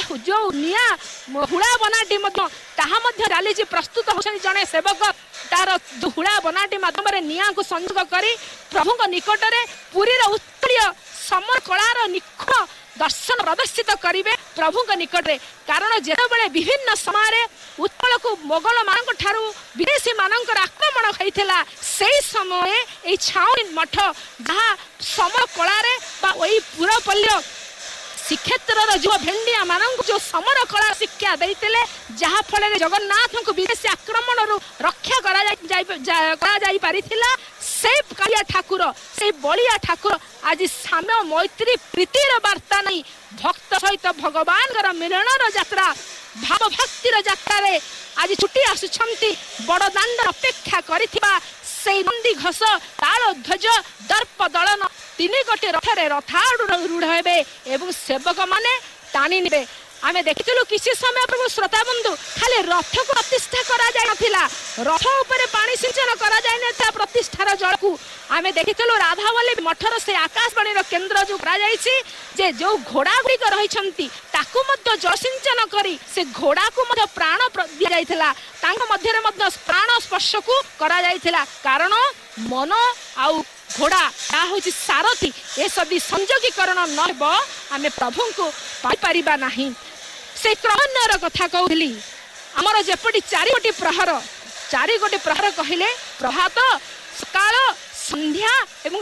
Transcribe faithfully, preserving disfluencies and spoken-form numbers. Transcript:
जो निया हुड़ा बनाटी चली प्रस्तुत होती जड़े सेवक तार हुड़ा बनाटी मध्यम निया को संयोग करी प्रभु निकट में पुरी उत्कल समर कलार निखुण दर्शन प्रदर्शित करेंगे प्रभु निकट में। कारण जिते विभिन्न समय उत्कल को मोगल मान विदेशी मान आक्रमण होता से समय ये छाउनी मठ जहाँ समर कलार पुरपल्य श्रीक्षेत्र जो भेंडिया मान जो समर कला शिक्षा देते जहाँ फल जगन्नाथ को विदेशी आक्रमण रक्षा करा से कालिया ठाकुर से बलिया ठाकुर आज साम्य मैत्री प्रीतिर वार्ता नहीं भक्त सहित भगवान मिलन यात्रा भाव भक्तिर यात्रा आज छुट्टी आसुछंती बड़ दांड अपेक्षा करिथिबा से नंदी घोष ताल ध्वज दर्प दलन तीन गोटे रथरे रथारूढ़ रूढ़ हेबे एवं सेवक माने टाणी नेबे। आमे देखिथिलु किसी समय प्रभु श्रोता बंधु खाली रथ को प्रतिष्ठा करा जाय नथिला रथ ऊपर पानी सिंचन करा जाय नथा प्रतिष्ठार जल को आमे देखिथिलु राधावली मठर से आकाशवाणी रो केंद्र जो करा जायछि जे जो घोड़ा गुड़िक रहिछंती ताकु मध्य जल सिंचन करी से घोड़ा को मध्य प्राण दिया जायथिला तांग मध्य रे मध्य प्राण स्पर्श को करा जायथिला कारण मन आउ घोड़ा ता होछि सारथी ए सभी संयोगीकरण नहब आमे प्रभु को पाई परिबा नाही। से क्रमन्वर कथा कहली आमर जेपटी चारि गोटी प्रहर चारि गोटी प्रहर कहले प्रभात सकाळ संध्या एवं